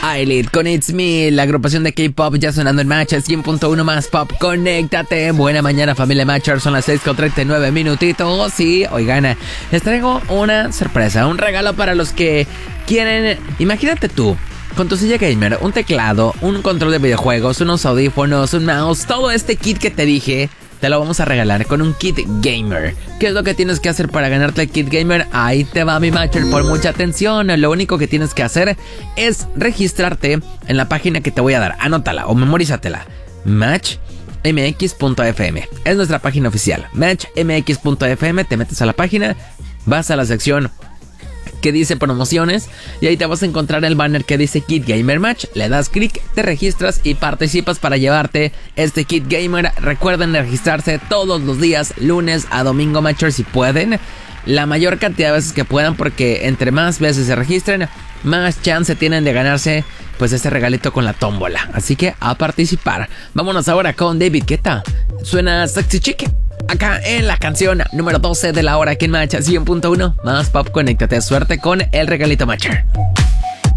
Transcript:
iLead con It's Me, la agrupación de K-Pop ya sonando en Match 100.1 más pop. Conéctate. Buena mañana, familia Matcher. Son las 6:39 minutitos. Y oigan, les traigo una sorpresa, un regalo para los que quieren. Imagínate tú, con tu silla gamer, un teclado, un control de videojuegos, unos audífonos, un mouse, todo este kit que te dije. Te lo vamos a regalar con un kit gamer. ¿Qué es lo que tienes que hacer para ganarte el kit gamer? Ahí te va, mi Matcher, por mucha atención. Lo único que tienes que hacer es registrarte en la página que te voy a dar. Anótala o memorízatela. matchmx.fm. Es nuestra página oficial. matchmx.fm. Te metes a la página, vas a la sección que dice promociones y ahí te vas a encontrar el banner que dice Kit Gamer Match. Le das clic, te registras y participas para llevarte este Kit Gamer. Recuerden registrarse todos los días, lunes a domingo, Matchers, si pueden. La mayor cantidad de veces que puedan, porque entre más veces se registren, más chance tienen de ganarse pues este regalito con la tómbola. Así que a participar. Vámonos ahora con David Guetta. Suena Sexy Chick acá en la canción número 12 de la hora aquí en Match 100.1 más pop. Conéctate, suerte con el regalito Matcher.